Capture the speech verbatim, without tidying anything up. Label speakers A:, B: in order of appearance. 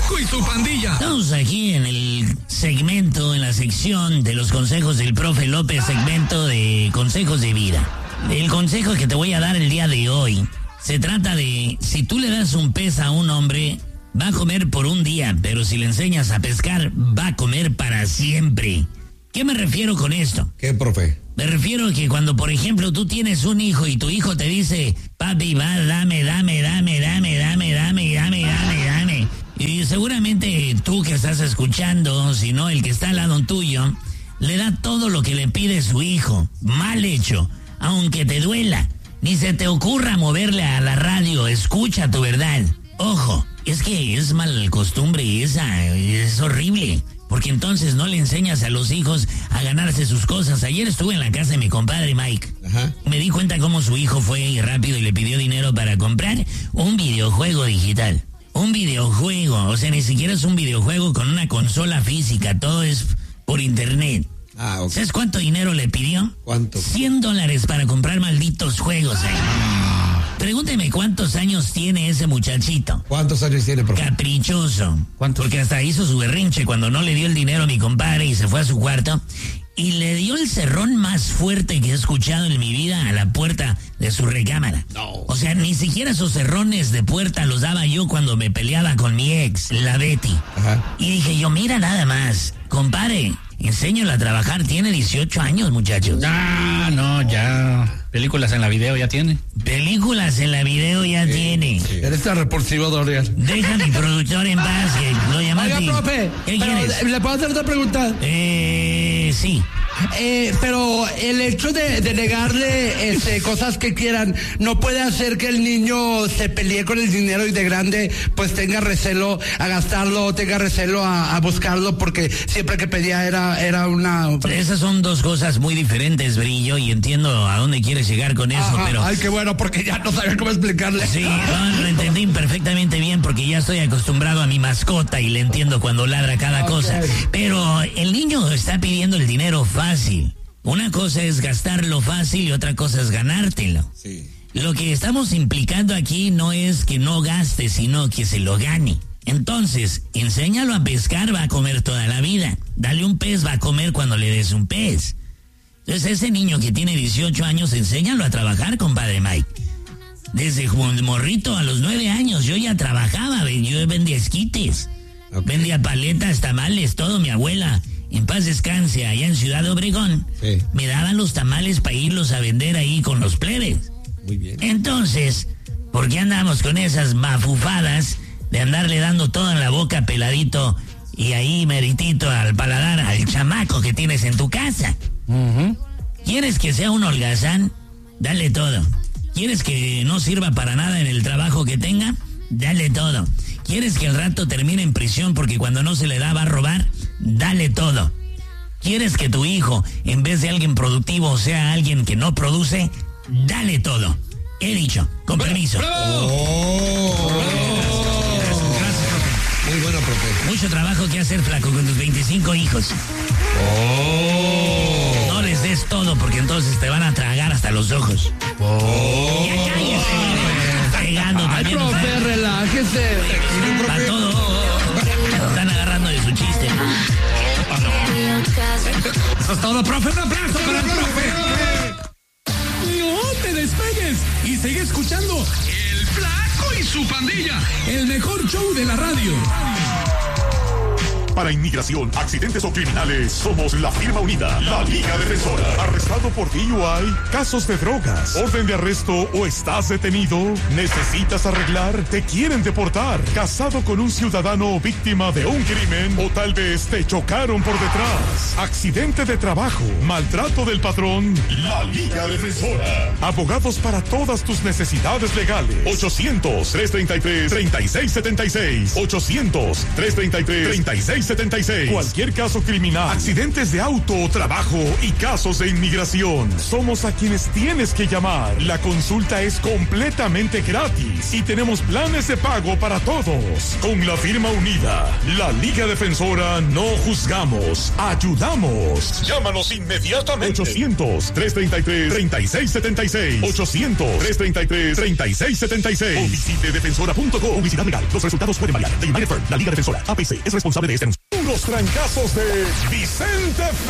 A: Flaco y su pandilla.
B: Estamos aquí en el segmento, en la sección de los consejos del profe López, segmento de consejos de vida. El consejo que te voy a dar el día de hoy se trata de, si tú le das un pez a un hombre, va a comer por un día, pero si le enseñas a pescar, va a comer para siempre. ¿Qué me refiero con esto?
C: ¿Qué, profe?
B: Me refiero a que cuando, por ejemplo, tú tienes un hijo y tu hijo te dice, papi, va, dame, dame, dame, dame, dame, dame, dame, dame, dame. Y seguramente tú que estás escuchando, si no el que está al lado tuyo, le da todo lo que le pide su hijo. Mal hecho, aunque te duela. Ni se te ocurra moverle a la radio, escucha tu verdad. Ojo, es que es mal costumbre esa, es horrible. Porque entonces no le enseñas a los hijos a ganarse sus cosas. Ayer estuve en la casa de mi compadre Mike. Ajá. Me di cuenta cómo su hijo fue rápido y le pidió dinero para comprar un videojuego digital. Un videojuego, o sea, ni siquiera es un videojuego con una consola física, todo es por internet.
C: Ah, ok.
B: ¿Sabes cuánto dinero le pidió?
C: ¿Cuánto?
B: cien dólares para comprar malditos juegos. ¿eh? Pregúnteme cuántos años tiene ese muchachito.
C: ¿Cuántos años tiene, profe?
B: Caprichoso.
D: ¿Cuántos?
B: Porque hasta hizo su berrinche cuando no le dio el dinero a mi compadre y se fue a su cuarto. Y le dio el cerrón más fuerte que he escuchado en mi vida a la puerta de su recámara.
C: No.
B: O sea, ni siquiera esos cerrones de puerta los daba yo cuando me peleaba con mi ex, la Betty.
C: Ajá.
B: Y dije yo, mira nada más, compadre, enséñalo a trabajar, tiene dieciocho años, muchachos.
D: Ah, no, ya. Películas en la video ya tiene.
B: Películas en la video ya
C: Sí,
B: tiene.
C: sí.
E: Eres tan repulsivo, Dorian.
B: Deja a mi productor en paz, que lo llamaste.
E: Oiga, profe,
B: ¿Qué
E: pero,
B: quieres?
E: ¿le puedo hacer otra pregunta?
B: Eh, sí.
E: Eh, pero el hecho de, de negarle este, cosas que quieran no puede hacer que el niño se pelee con el dinero y de grande pues tenga recelo a gastarlo, tenga recelo a, a buscarlo porque siempre que pedía era, era una...
B: Esas son dos cosas muy diferentes, Brillo, y entiendo a dónde quieres llegar con eso,
E: Ajá,
B: pero...
E: ay, qué bueno, porque ya no sabía cómo explicarle.
B: Sí, no, lo entendí perfectamente bien porque ya estoy acostumbrado a mi mascota y le entiendo cuando ladra cada
E: Okay.
B: cosa. Pero el niño está pidiendo el dinero fácil. Una cosa es gastarlo fácil y otra cosa es ganártelo.
C: Sí.
B: Lo que estamos implicando aquí no es que no gaste, sino que se lo gane. Entonces, enséñalo a pescar, va a comer toda la vida. Dale un pez, va a comer cuando le des un pez. Entonces, ese niño que tiene dieciocho años, enséñalo a trabajar, compadre Mike. Desde morrito a los nueve años yo ya trabajaba, yo vendía esquites. Okay. Vendía paletas, tamales, todo. Mi abuela, en paz descanse, allá en Ciudad Obregón, sí, me daban los tamales para irlos a vender ahí con los plebes.
C: Muy bien.
B: Entonces, ¿por qué andamos con esas mafufadas de andarle dando todo en la boca peladito y ahí meritito al paladar al chamaco que tienes en tu casa? Uh-huh. ¿Quieres que sea un holgazán? Dale todo. ¿Quieres que no sirva para nada en el trabajo que tenga? Dale todo. ¿Quieres que el rato termine en prisión porque cuando no se le da va a robar? Dale todo. ¿Quieres que tu hijo, en vez de alguien productivo, sea alguien que no produce? Dale todo. He dicho, con permiso.
C: ¡Bravo! Oh,
B: gracias, gracias, profe.
C: Muy bueno, profe.
B: Mucho trabajo que hacer, Flaco, con tus veinticinco hijos.
C: Oh.
B: No les des todo porque entonces te van a tragar hasta los ojos.
C: Oh.
B: Ya cállese. Pegando
E: Ay,
B: también.
E: profe, relájese.
B: Para todo. Están agarrando de su chiste.
A: Eso es todo, profe. Un aplauso para el profe. No te despegues y sigue escuchando El Flaco y su pandilla, el mejor show de la radio.
F: Para inmigración, accidentes o criminales, somos la firma unida, la Liga Defensora. ¿Arrestado por D U I? ¿Casos de drogas? ¿Orden de arresto o estás detenido? ¿Necesitas arreglar? ¿Te quieren deportar? ¿Casado con un ciudadano víctima de un crimen? ¿O tal vez te chocaron por detrás? ¿Accidente de trabajo? ¿Maltrato del patrón? La Liga Defensora. Abogados para todas tus necesidades legales. ochocientos, trescientos treinta y tres, treinta y seis setenta y seis. ochocientos, trescientos treinta y tres, treinta y seis setenta y seis. Cualquier caso criminal, accidentes de auto o trabajo y casos de inmigración. Somos a quienes tienes que llamar. La consulta es completamente gratis y tenemos planes de pago para todos. Con la firma unida, la Liga Defensora, no juzgamos, ayudamos. Llámanos inmediatamente. ochocientos, trescientos treinta y tres, treinta y seis setenta y seis. ochocientos, trescientos treinta y tres, treinta y seis setenta y seis. O visite defensora punto com. Publicidad legal. Los resultados pueden variar. The United Firm, la Liga Defensora, A P C, es responsable de este anuncio. Unos trancazos de Vicente